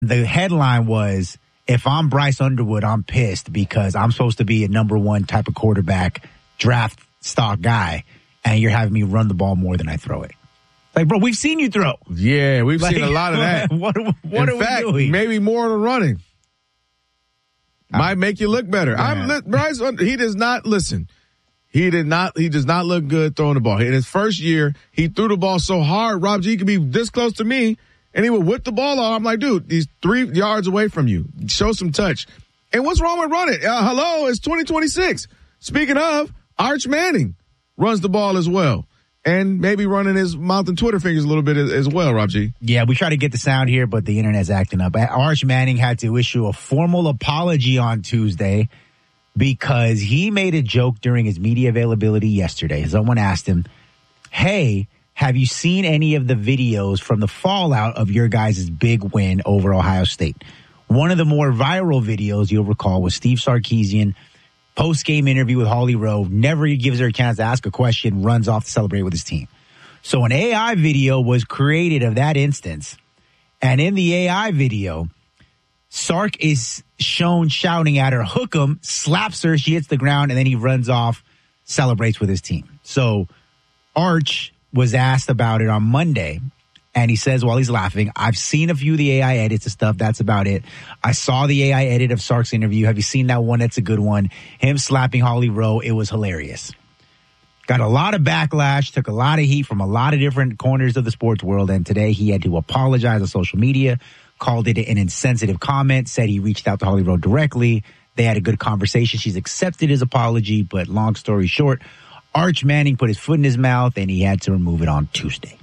the headline was, if I'm Bryce Underwood, I'm pissed because I'm supposed to be a number one type of quarterback, draft stock guy, and you're having me run the ball more than I throw it. Like, bro, we've seen you throw. Yeah, we've seen a lot of that. What are we doing? Maybe more of the running. Might make you look better. Bryce, he does not listen. He does not look good throwing the ball. In his first year, he threw the ball so hard, Rob G could be this close to me, and he would whip the ball off. I'm like, dude, he's 3 yards away from you. Show some touch. And what's wrong with running? Hello, it's 2026. Speaking of, Arch Manning runs the ball as well. And maybe running his mouth and Twitter fingers a little bit as well, Rob G. Yeah, we try to get the sound here, but the internet's acting up. Arch Manning had to issue a formal apology on Tuesday because he made a joke during his media availability yesterday. Someone asked him, hey, have you seen any of the videos from the fallout of your guys' big win over Ohio State? One of the more viral videos you'll recall was Steve Sarkisian post-game interview with Holly Rowe, never gives her a chance to ask a question, runs off to celebrate with his team. So an AI video was created of that instance. And in the AI video, Sark is shown shouting at her, hook 'em, slaps her, she hits the ground, and then he runs off, celebrates with his team. So Arch was asked about it on Monday. And he says while he's laughing, I've seen a few of the AI edits and stuff. That's about it. I saw the AI edit of Sark's interview. Have you seen that one? That's a good one. Him slapping Holly Rowe. It was hilarious. Got a lot of backlash, took a lot of heat from a lot of different corners of the sports world. And today he had to apologize on social media, called it an insensitive comment, said he reached out to Holly Rowe directly. They had a good conversation. She's accepted his apology. But long story short, Arch Manning put his foot in his mouth and he had to remove it on Tuesday.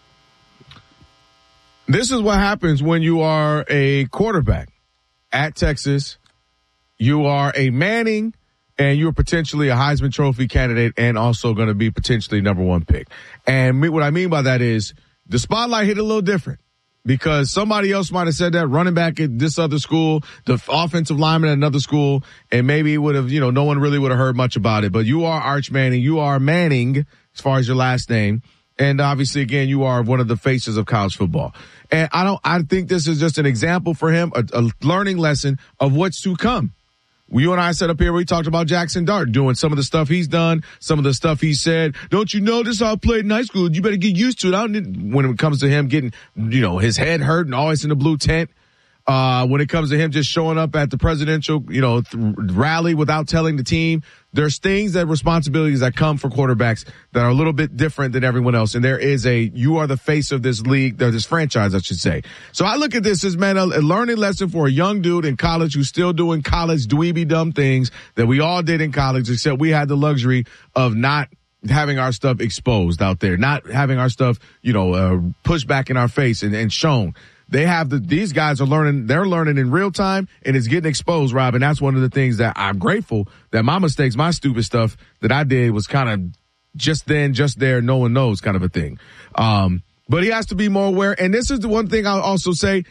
This is what happens when you are a quarterback at Texas. You are a Manning, and you're potentially a Heisman Trophy candidate and also going to be potentially number one pick. And what I mean by that is the spotlight hit a little different because somebody else might have said that, running back at this other school, the offensive lineman at another school, and maybe it would have, no one really would have heard much about it. But you are Arch Manning. You are Manning as far as your last name. And obviously, again, you are one of the faces of college football. And I think this is just an example for him, a learning lesson of what's to come. You and I sat up here, we talked about Jackson Dart doing some of the stuff he's done, some of the stuff he said. Don't you know this is how I played in high school? You better get used to it. When it comes to him getting, his head hurt and always in the blue tent. When it comes to him just showing up at the presidential, rally without telling the team, there's things responsibilities that come for quarterbacks that are a little bit different than everyone else. And you are the face of this league, this franchise, I should say. So I look at this as, man, a learning lesson for a young dude in college who's still doing college dweeby dumb things that we all did in college, except we had the luxury of not having our stuff exposed out there, not having our stuff, pushed back in our face and shown. These guys are learning, they're learning in real time and it's getting exposed, Rob. And that's one of the things that I'm grateful that my mistakes, my stupid stuff that I did was kind of just then, just there, no one knows kind of a thing. But he has to be more aware. And this is the one thing I'll also say,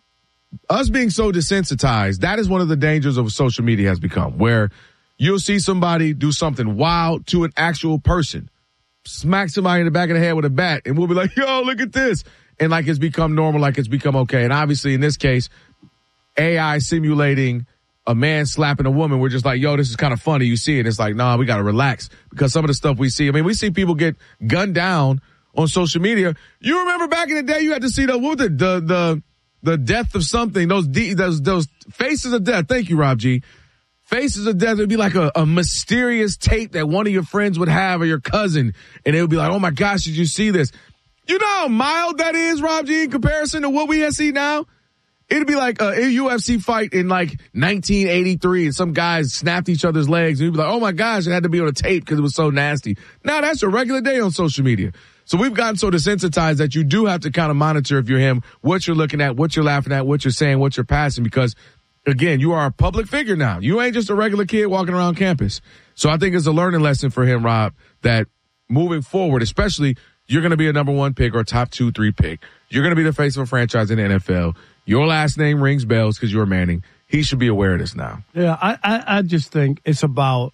us being so desensitized, that is one of the dangers of social media has become, where you'll see somebody do something wild to an actual person, smack somebody in the back of the head with a bat, and we'll be like, yo, look at this. And like it's become normal, like it's become okay. And obviously in this case, AI simulating a man slapping a woman, we're just like, yo, this is kind of funny. You see it. It's like, nah, we got to relax because some of the stuff we see, we see people get gunned down on social media. You remember back in the day, you had to see the death of something, those faces of death. Thank you, Rob G. Faces of death. It'd be like a mysterious tape that one of your friends would have or your cousin. And it would be like, oh my gosh, did you see this? You know how mild that is, Rob G, in comparison to what we see now? It'd be like a UFC fight in like 1983 and some guys snapped each other's legs and you'd be like, oh my gosh, it had to be on a tape because it was so nasty. Now that's a regular day on social media. So we've gotten so desensitized that you do have to kind of monitor, if you're him, what you're looking at, what you're laughing at, what you're saying, what you're passing, because again, you are a public figure now. You ain't just a regular kid walking around campus. So I think it's a learning lesson for him, Rob, that moving forward, especially, you're going to be a number one pick or top 2-3 pick. You're going to be the face of a franchise in the NFL. Your last name rings bells because you're Manning. He should be aware of this now. Yeah, I just think it's about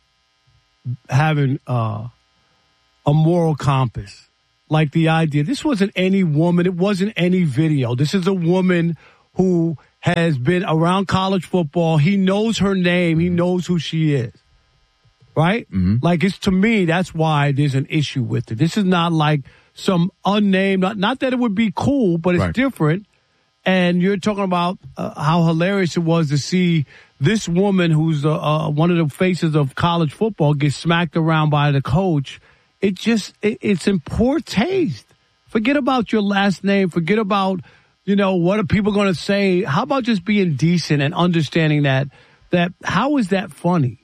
having a moral compass. Like the idea, this wasn't any woman. It wasn't any video. This is a woman who has been around college football. He knows her name. He knows who she is. Right? Mm-hmm. Like, it's, to me, that's why there's an issue with it. This is not like some unnamed, not that it would be cool, but it's different. And you're talking about how hilarious it was to see this woman who's one of the faces of college football get smacked around by the coach. It's in poor taste. Forget about your last name. Forget about, what are people going to say? How about just being decent and understanding that how is that funny?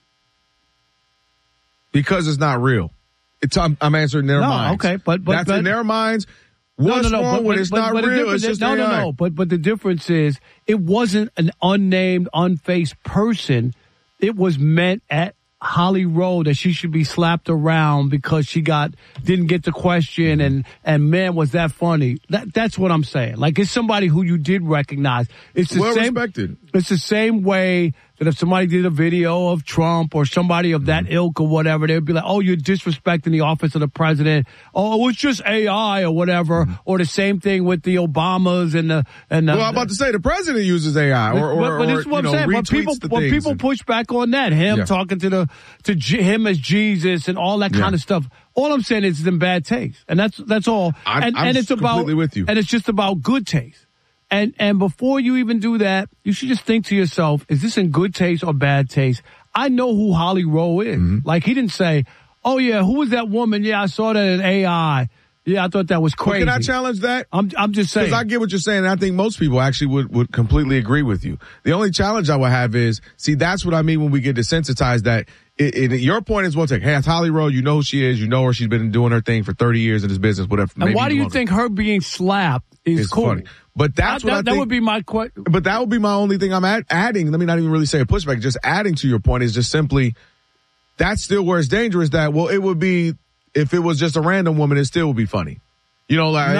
Because it's not real. I'm answering their minds. Okay, but that's in their minds. What's wrong with it? It's not real. It's just no. But the difference is, it wasn't an unnamed, unfaced person. It was meant at Holly Rowe that she should be slapped around because she didn't get the question, and man, was that funny. That's what I'm saying. Like, it's somebody who you did recognize. It's the same, respected. It's the same way that if somebody did a video of Trump or somebody of that ilk or whatever, they'd be like, oh, you're disrespecting the office of the president. Oh, it's just AI or whatever. Or the same thing with the Obamas and the. Well, I'm about to say the president uses AI but this is what I'm saying. When people push back on that, talking to him as Jesus and all that kind of stuff. All I'm saying is it's in bad taste, and that's all. I'm it's completely with you. And it's just about good taste. And before you even do that, you should just think to yourself, is this in good taste or bad taste? I know who Holly Rowe is. Mm-hmm. Like, he didn't say, oh, yeah, who was that woman? Yeah, I saw that in AI. Yeah, I thought that was crazy. Well, can I challenge that? I'm just saying. Because I get what you're saying, and I think most people actually would completely agree with you. The only challenge I would have is, see, that's what I mean when we get desensitized, that your point is, well, take, hey, it's Holly Rowe, you know who she is, you know her, she's been doing her thing for 30 years in this business, whatever. And why do you think her being slapped is cool? Funny. But that's what I think. That would be my question. But that would be my only thing I'm adding. Let me not even really say a pushback. Just adding to your point is just simply, that's still where it's dangerous. That, well, it would be, if it was just a random woman, it still would be funny. And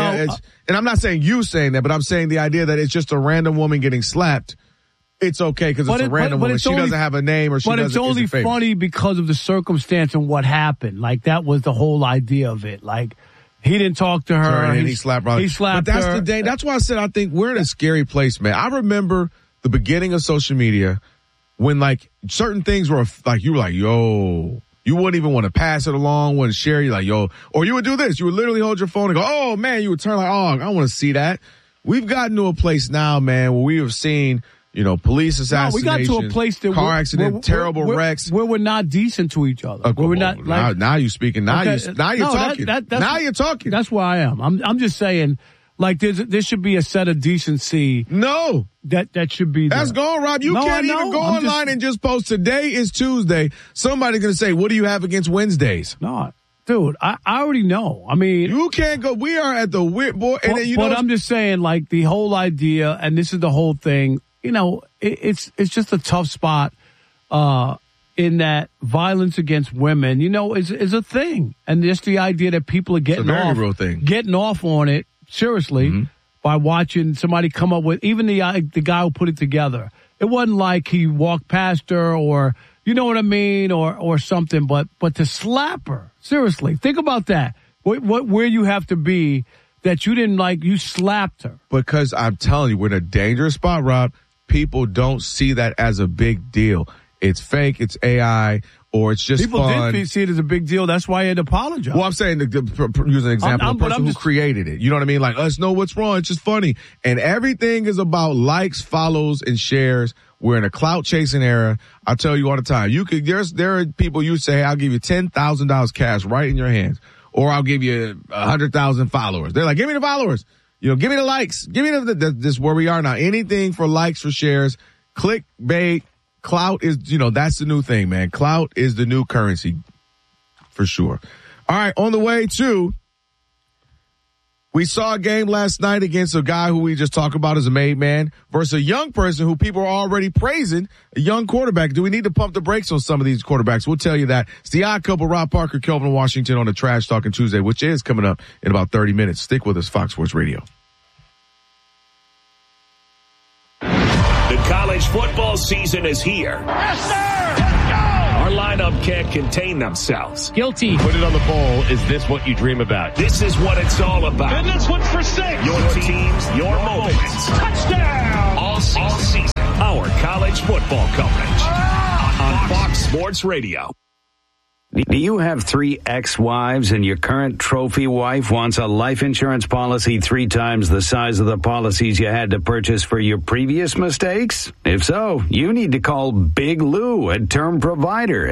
I'm not saying you saying that, but I'm saying the idea that it's just a random woman getting slapped. It's okay because it's a random woman. She doesn't have a name, or she doesn't. But it's only funny because of the circumstance and what happened. Like, that was the whole idea of it. Like, he didn't talk to her. And he slapped her. He slapped her. But that's the day. That's why I said I think we're in a scary place, man. I remember the beginning of social media when, like, certain things were like, you were like, yo, you wouldn't even want to pass it along, wouldn't share. You're like, yo, or you would do this. You would literally hold your phone and go, oh man, you would turn like, oh, I want to see that. We've gotten to a place now, man, where we have seen, police assassinations, we got to a place that car accident, terrible wrecks, where we're not decent to each other. Where we're not like, now you're speaking. Now you're talking. Now you're talking. That's where I am. I'm just saying, like, there should be a set of decency. No, that should be there. That's gone, Rob. You can't even go online and just post, today is Tuesday. Somebody's gonna say, what do you have against Wednesdays? No. Dude, I already know. I mean, you can't go. We are at the weird boy. But I'm just saying, like, the whole idea, and this is the whole thing. It's just a tough spot in that violence against women, is a thing, and just the idea that people are getting off on it seriously by watching somebody come up with, even the guy who put it together. It wasn't like he walked past her or, you know what I mean, or something, but to slap her, seriously, think about that. Where you have to be that you didn't you slapped her. Because I'm telling you, we're in a dangerous spot, Rob. People don't see that as a big deal. It's fake, it's AI, or it's just people fun. Did see it as a big deal. That's why he had to apologize. Well, I'm saying, use an example, the person who created it. You know what I mean? Like, let's know what's wrong. It's just funny. And everything is about likes, follows, and shares. We're in a clout chasing era. I tell you all the time. There are people you say, I'll give you $10,000 cash right in your hands, or I'll give you 100,000 followers. They're like, give me the followers. Give me the likes. Give me this where we are now. Anything for likes, for shares, clickbait, clout is, that's the new thing, man. Clout is the new currency for sure. All right. On the way to, we saw a game last night against a guy who we just talked about as a made man versus a young person who people are already praising, a young quarterback. Do we need to pump the brakes on some of these quarterbacks? We'll tell you that. It's the Odd Couple, Rob Parker, Kelvin Washington on the Trash Talking Tuesday, which is coming up in about 30 minutes. Stick with us, Fox Sports Radio. The college football season is here. Yes, sir! Let's go! Our lineup can't contain themselves. Guilty. Put it on the bowl. Is this what you dream about? This is what it's all about. And this one's for 6. Your teams, your moments. Touchdown! season. Our college football coverage on Fox Sports Radio. Do you have 3 ex-wives and your current trophy wife wants a life insurance policy 3 times the size of the policies you had to purchase for your previous mistakes? If so, you need to call Big Lou at Term Provider,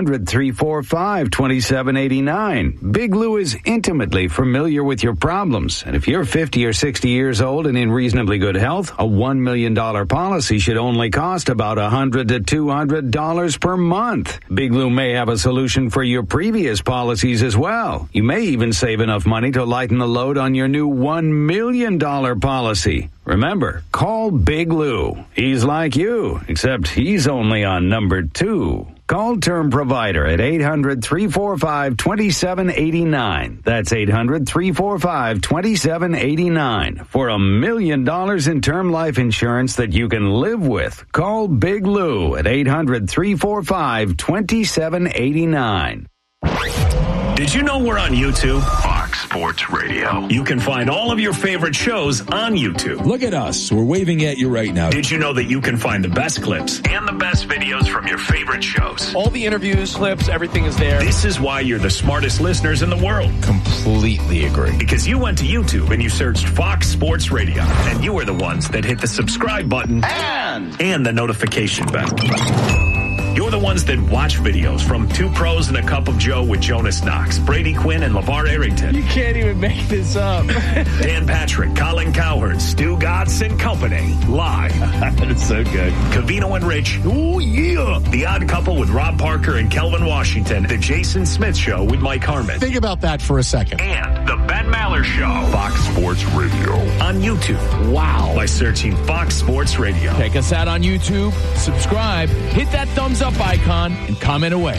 800-345-2789. Big Lou is intimately familiar with your problems, and if you're 50 or 60 years old and in reasonably good health, a $1 million policy should only cost about $100 to $200 per month. Big Lou may have a solution for your previous policies as well. You may even save enough money to lighten the load on your new $1 million policy. Remember, call Big Lou. He's like you, except he's only on number 2. Call Term Provider at 800-345-2789. That's 800-345-2789. For $1 million in term life insurance that you can live with. Call Big Lou at 800-345-2789. Did you know we're on YouTube? Fox Sports Radio. You can find all of your favorite shows on YouTube. Look at us. We're waving at you right now. Did you know that you can find the best clips and the best videos from your favorite shows? All the interviews, clips, everything is there. This is why you're the smartest listeners in the world. Completely agree. Because you went to YouTube and you searched Fox Sports Radio, and you were the ones that hit the subscribe button and the notification bell. You're the ones that watch videos from Two Pros and a Cup of Joe with Jonas Knox, Brady Quinn, and LeVar Arrington. You can't even make this up. Dan Patrick, Colin Cowherd, Stu Gatz and Company. Live. That's so good. Covino and Rich. Oh, yeah. The Odd Couple with Rob Parker and Kelvin Washington. The Jason Smith Show with Mike Harmon. Think about that for a second. And the Ben Maller Show. Fox Sports Radio. On YouTube. Wow. By searching Fox Sports Radio. Check us out on YouTube. Subscribe. Hit that thumbs up icon and comment away.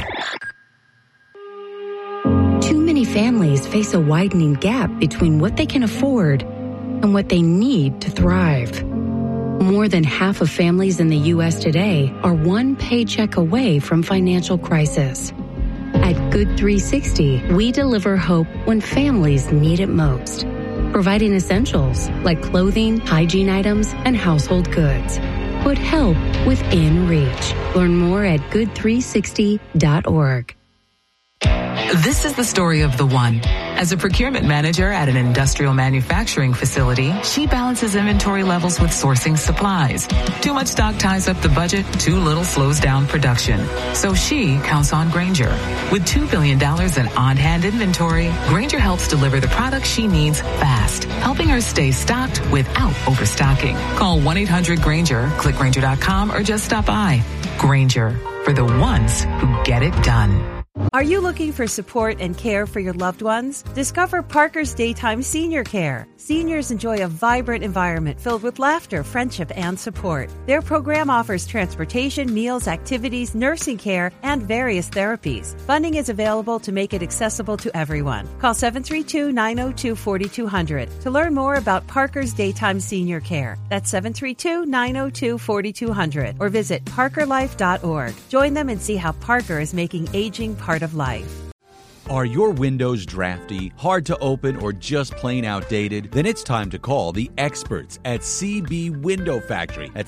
Too many families face a widening gap between what they can afford and what they need to thrive. More than half of families in the U.S. today are one paycheck away from financial crisis. At Good 360, we deliver hope when families need it most, providing essentials like clothing, hygiene items, and household goods. Put help within reach. Learn more at good360.org. This is the story of the one. As a procurement manager at an industrial manufacturing facility, she balances inventory levels with sourcing supplies. Too much stock ties up the budget, too little slows down production. So she counts on Grainger. With $2 billion in on-hand inventory, Grainger helps deliver the products she needs fast, helping her stay stocked without overstocking. Call 1-800-GRAINGER, click Grainger.com, or just stop by. Grainger, for the ones who get it done. Are you looking for support and care for your loved ones? Discover Parker's Daytime Senior Care. Seniors enjoy a vibrant environment filled with laughter, friendship, and support. Their program offers transportation, meals, activities, nursing care, and various therapies. Funding is available to make it accessible to everyone. Call 732-902-4200 to learn more about Parker's Daytime Senior Care. That's 732-902-4200 or visit parkerlife.org. Join them and see how Parker is making aging part of life. Are your windows drafty, hard to open, or just plain outdated? Then it's time to call the experts at CB Window Factory at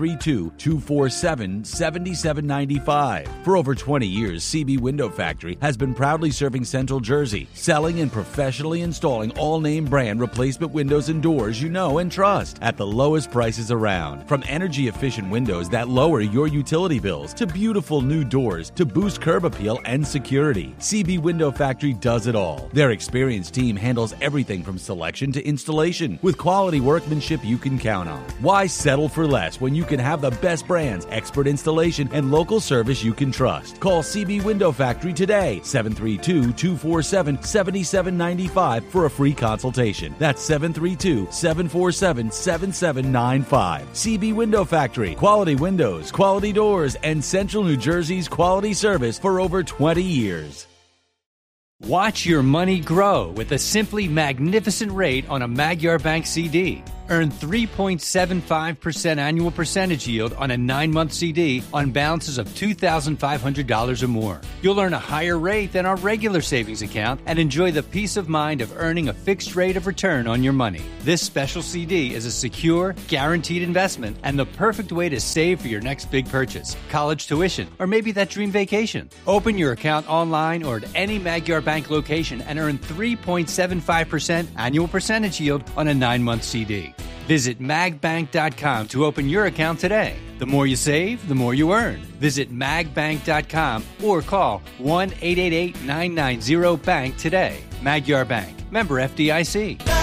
732-247-7795. For over 20 years, CB Window Factory has been proudly serving Central Jersey, selling and professionally installing all-name brand replacement windows and doors you know and trust at the lowest prices around. From energy-efficient windows that lower your utility bills to beautiful new doors to boost curb appeal and security, CB Window Factory does it all. Their experienced team handles everything from selection to installation with quality workmanship you can count on. Why settle for less when you can have the best brands, expert installation, and local service you can trust? Call CB Window Factory today, 732-247-7795 for a free consultation. That's 732-747-7795. CB Window Factory. Quality windows, quality doors, and Central New Jersey's quality service for over 20 years. Watch your money grow with a simply magnificent rate on a Magyar Bank CD. Earn 3.75% annual percentage yield on a 9-month CD on balances of $2,500 or more. You'll earn a higher rate than our regular savings account and enjoy the peace of mind of earning a fixed rate of return on your money. This special CD is a secure, guaranteed investment and the perfect way to save for your next big purchase, college tuition, or maybe that dream vacation. Open your account online or at any Magyar Bank location and earn 3.75% annual percentage yield on a 9-month CD. Visit magbank.com to open your account today. The more you save, the more you earn. Visit magbank.com or call 1-888-990-BANK today. Magyar Bank. Member FDIC.